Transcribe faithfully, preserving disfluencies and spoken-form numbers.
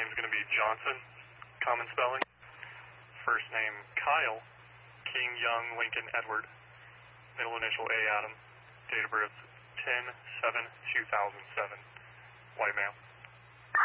name's going to be Johnson, common spelling. First name Kyle, King Young Lincoln Edward. Middle initial A Adam. Date of birth ten seven two thousand seven. White male.